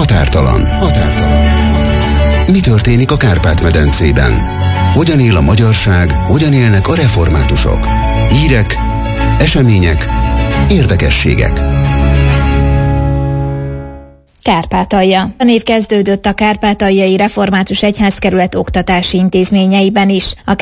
Határtalan. Mi történik a Kárpát-medencében? Hogyan él a magyarság, hogyan élnek a reformátusok? Hírek, események, érdekességek. Kárpátalja. A név kezdődött a Kárpátaljai Református Egyházkerület oktatási intézményeiben is. A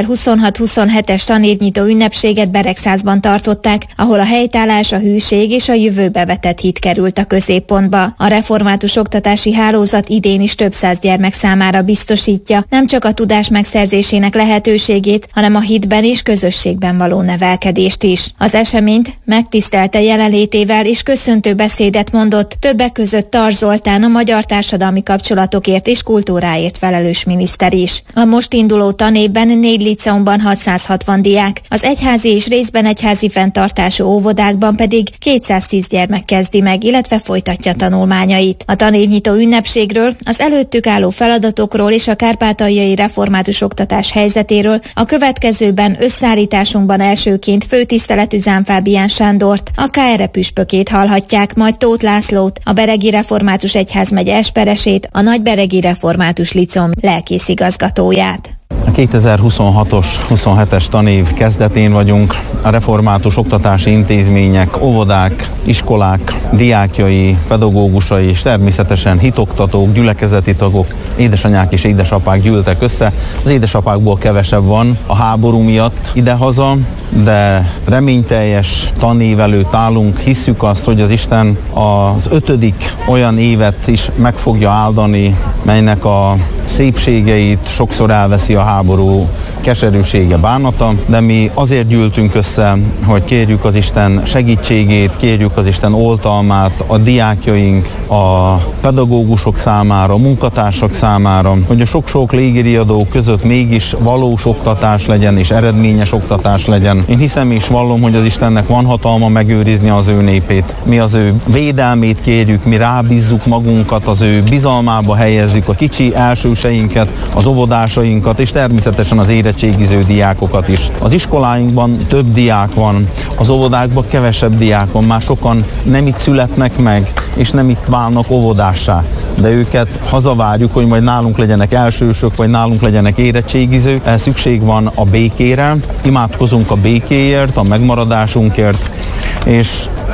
2026-27-es tanévnyitó ünnepséget Beregszázban tartották, ahol a helytállás, a hűség és a jövőbe vetett hit került a középpontba. A református oktatási hálózat idén is több száz gyermek számára biztosítja nem csak a tudás megszerzésének lehetőségét, hanem a hitben és közösségben való nevelkedést is. Az eseményt megtisztelte jelenlétével és köszöntő beszédet mondott, többek között Tarts Zoltán, a magyar társadalmi kapcsolatokért és kultúráért felelős miniszter is. A most induló tanévben 4 liceumban 660 diák, az egyházi és részben egyházi fenntartású óvodákban pedig 210 gyermek kezdi meg, illetve folytatja tanulmányait. A tanévnyitó ünnepségről, az előttük álló feladatokról és a kárpátaljai református oktatás helyzetéről a következőben összeállításunkban elsőként főtiszteletű Zámfábián Sándort, a KRE püspökét hallhatják, majd Tóth Lászlót, a Beregi Református Egyházmegye esperesét, a Nagyberegi Református Liceum lelkészigazgatóját. A 2026-os, 27-es tanév kezdetén vagyunk. A református oktatási intézmények, óvodák, iskolák, diákjai, pedagógusai és természetesen hitoktatók, gyülekezeti tagok, édesanyák és édesapák gyűltek össze. Az édesapákból kevesebb van a háború miatt idehaza, de reményteljes tanév előtt állunk. Hisszük azt, hogy az Isten az 5. olyan évet is meg fogja áldani, melynek a szépségeit sokszor elveszi a háború keserűsége, bánata, de mi azért gyűltünk össze, hogy kérjük az Isten segítségét, kérjük az Isten oltalmát a diákjaink, a pedagógusok számára, a munkatársak számára, hogy a sok-sok légiriadó között mégis valós oktatás legyen és eredményes oktatás legyen. Én hiszem és vallom, hogy az Istennek van hatalma megőrizni az ő népét. Mi az ő védelmét kérjük, mi rábízzuk magunkat, az ő bizalmába helyezzük a kicsi elsőseinket, az óvodásainkat és természetesen az érettségiző diákokat is. Az iskoláinkban több diák van, az óvodákban kevesebb diák van, már sokan nem itt születnek meg, és nem itt válnak óvodássá, de őket hazavárjuk, hogy majd nálunk legyenek elsősök, vagy nálunk legyenek érettségizők. Szükség van a békére, imádkozunk a békéért, a megmaradásunkért, és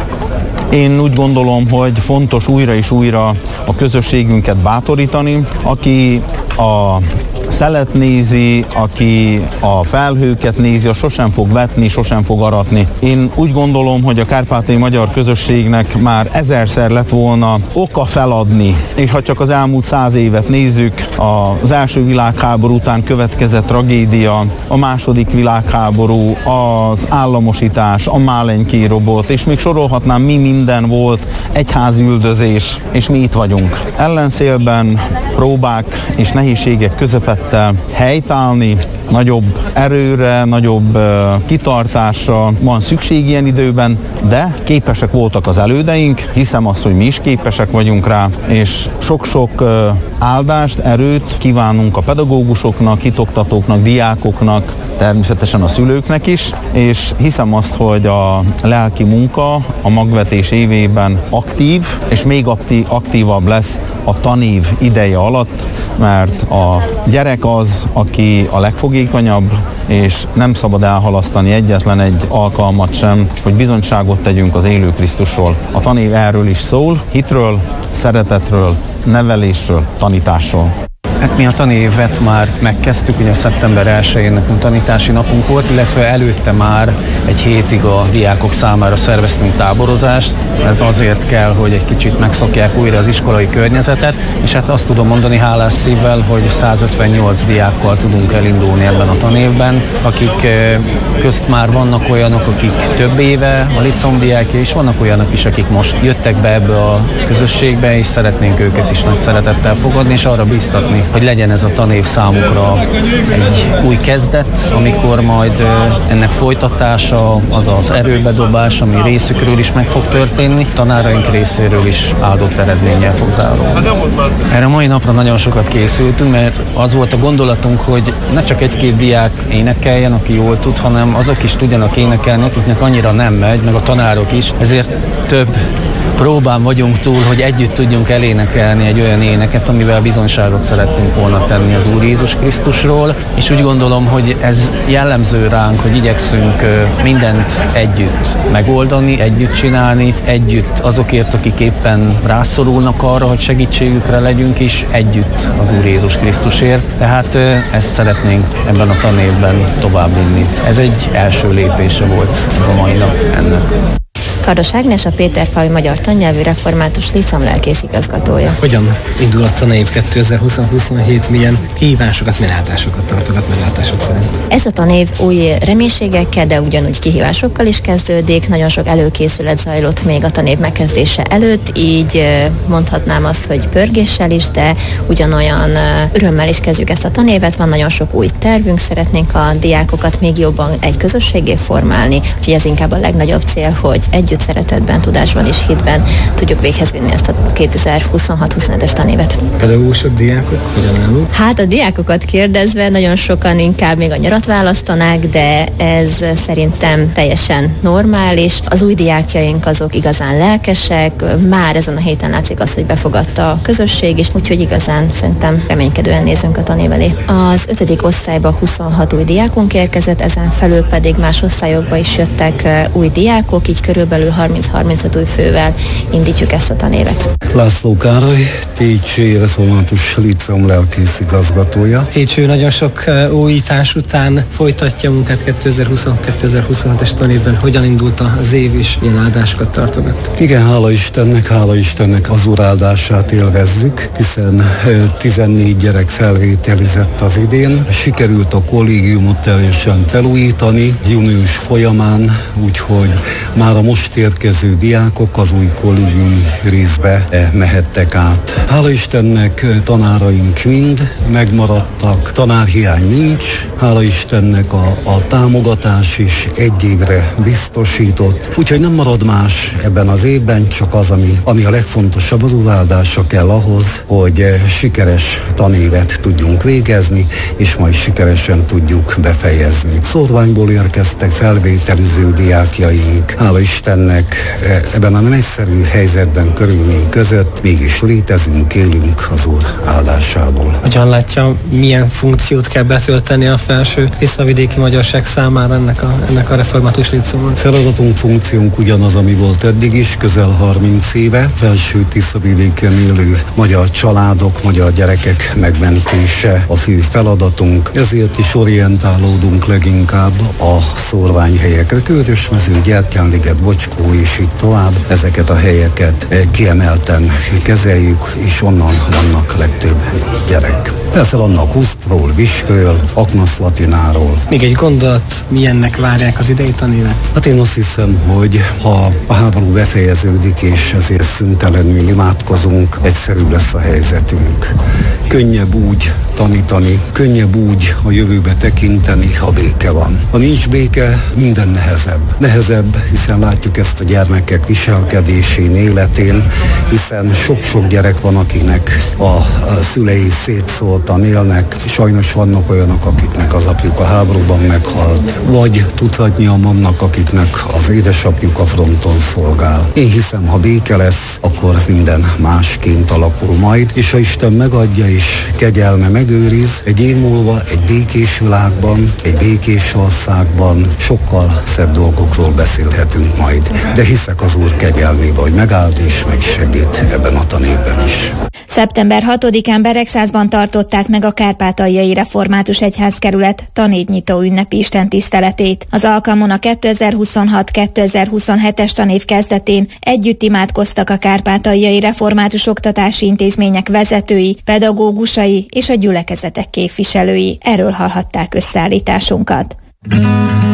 én úgy gondolom, hogy fontos újra és újra a közösségünket bátorítani, aki a szelet nézi, aki a felhőket nézi, az sosem fog vetni, sosem fog aratni. Én úgy gondolom, hogy a kárpátaljai magyar közösségnek már 1000-szer lett volna oka feladni, és ha csak az elmúlt 100 évet nézzük, az első világháború után következett tragédia, a második világháború, az államosítás, a Málenki robot, és még sorolhatnám, mi minden volt, egyházüldözés, és mi itt vagyunk. Ellenszélben próbák és nehézségek közepette helytállni, nagyobb erőre, nagyobb kitartásra van szükség ilyen időben, de képesek voltak az elődeink, hiszem azt, hogy mi is képesek vagyunk rá, és sok-sok áldást, erőt kívánunk a pedagógusoknak, hitoktatóknak, diákoknak, természetesen a szülőknek is, és hiszem azt, hogy a lelki munka a magvetés évében aktív, és még aktívabb lesz a tanév ideje alatt, mert a gyerek az, aki a legfogékonyabb, és nem szabad elhalasztani egyetlen egy alkalmat sem, hogy bizonyságot tegyünk az élő Krisztusról. A tanév erről is szól, hitről, szeretetről, nevelésről, tanításról. Hát mi a tanévet már megkezdtük, ugye szeptember 1-én nekünk tanítási napunk volt, illetve előtte már egy hétig a diákok számára szerveztünk táborozást. Ez azért kell, hogy egy kicsit megszokják újra az iskolai környezetet, és hát azt tudom mondani hálás szívvel, hogy 158 diákkal tudunk elindulni ebben a tanévben, akik közt már vannak olyanok, akik több éve a liceum diákja, és vannak olyanok is, akik most jöttek be ebbe a közösségbe, és szeretnénk őket is nagy szeretettel fogadni, és arra bíztatni, hogy legyen ez a tanév számukra egy új kezdet, amikor majd ennek folytatása, az az erőbedobás, ami részükről is meg fog történni, tanáraink részéről is áldott eredménnyel fog zárulni. Erre a mai napra nagyon sokat készültünk, mert az volt a gondolatunk, hogy ne csak egy-két diák énekeljen, aki jól tud, hanem azok is tudjanak énekelni, akiknek annyira nem megy, meg a tanárok is, ezért több próbán vagyunk túl, hogy együtt tudjunk elénekelni egy olyan éneket, amivel bizonyságot szeretnénk volna tenni az Úr Jézus Krisztusról, és úgy gondolom, hogy ez jellemző ránk, hogy igyekszünk mindent együtt megoldani, együtt csinálni, együtt azokért, akik éppen rászorulnak arra, hogy segítségükre legyünk is, együtt az Úr Jézus Krisztusért. Tehát ezt szeretnénk ebben a tanévben továbbvinni. Ez egy első lépése volt a mai nap ennek. Kardos Ágnes, a Péterfaludy Magyar Tannyelvű Református Licom lelkészigazgatója. Hogyan indul a tanév 2020-27, milyen kihívásokat, megállításokat tartogat meglátások szerint? Ez a tanév új reménységekkel, de ugyanúgy kihívásokkal is kezdődik. Nagyon sok előkészület zajlott még a tanév megkezdése előtt, így mondhatnám azt, hogy pörgéssel is, de ugyanolyan örömmel is kezdjük ezt a tanévet. Van nagyon sok új tervünk, szeretnénk a diákokat még jobban egy közösségé formálni, úgyhogy ez inkább a legnagyobb cél, hogy együtt szeretetben, tudásban és hitben tudjuk véghez vinni ezt a 2026-27-es tanévet. Pedagógusok, diákok, hogyan állunk? Hát a diákokat kérdezve nagyon sokan inkább még a nyarat választanák, de ez szerintem teljesen normális. Az új diákjaink azok igazán lelkesek, már ezen a héten látszik az, hogy befogadta a közösség is, úgyhogy igazán szerintem reménykedően nézünk a tanév elé. Az 5. osztályba 26 új diákunk érkezett, ezen felül pedig más osztályokba is jöttek új diákok, így körülbelül 30-35 új fővel indítjuk ezt a tanévet. László Károly, Pécsi Református Licom lelkészigazgatója. Pécső nagyon sok újítás után folytatja a munkát 2020-2027-es tanévben. Hogyan indult az év és milyen áldásokat tartogat? Igen, hála Istennek az Úr áldását élvezzük, hiszen 14 gyerek felvételizett az idén. Sikerült a kollégiumot teljesen felújítani június folyamán, úgyhogy már a most érkező diákok az új kollégium részbe mehettek át. Hála Istennek tanáraink mind megmaradtak, tanárhiány nincs, hála Istennek a támogatás is egy évre biztosított, úgyhogy nem marad más ebben az évben, csak az, ami a legfontosabb, az Úr áldása kell ahhoz, hogy sikeres tanévet tudjunk végezni, és majd sikeresen tudjuk befejezni. Szorványból érkeztek felvételiző diákjaink, hála Istennek ebben a nagyszerű helyzetben, körülmények között mégis létezünk, élünk az Úr áldásából. Hogyan látja, milyen funkciót kell betölteni a felső tiszavidéki magyarság számára ennek a református licumon? Feladatunk, funkciónk ugyanaz, ami volt eddig is, közel 30 éve. Felső Tiszavidéken élő magyar családok, magyar gyerekek megmentése a fő feladatunk. Ezért is orientálódunk leginkább a szórványhelyekre. Körösmező, Gyertyánliget, Bocskó és így tovább. Ezeket a helyeket kiemelten kezeljük, és onnan vannak legtöbb gyerek. Persze vannak Husztról, Viskről, Aknaszlatináról. Még egy gondolat, milyennek várják az idei tanévet? Hát én azt hiszem, hogy ha a háború befejeződik, és ezért szüntelenül imádkozunk, egyszerűbb lesz a helyzetünk. Könnyebb úgy tanítani, könnyebb úgy a jövőbe tekinteni, ha béke van. Ha nincs béke, minden nehezebb. Nehezebb, hiszen látjuk ezt a gyermekek viselkedésén, életén, hiszen sok-sok gyerek van, akinek a szülei szétszóltan élnek. Sajnos vannak olyanok, akiknek az apjuk a háborúban meghalt, vagy tudhatnian vannak, akiknek az édesapjuk a fronton szolgál. Én hiszem, ha béke lesz, akkor minden másként alakul majd, és ha Isten megadja és kegyelme megőriz, egy év múlva egy békés világban, egy békés országban sokkal szebb dolgokról beszélhetünk majd. De hiszek az Úr kegyelmébe, hogy megáld és megsegít ebben a tanévben is. Szeptember 6-án Beregszázban tartották meg a Kárpátaljai Református Egyházkerület tanévnyitó ünnepi istentiszteletét. Az alkalmon a 2026-2027-es tanév kezdetén együtt imádkoztak a Kárpátaljai Református Oktatási Intézmények vezetői, pedagógusai és a gyülekezetek képviselői. Erről hallhatták összeállításunkat.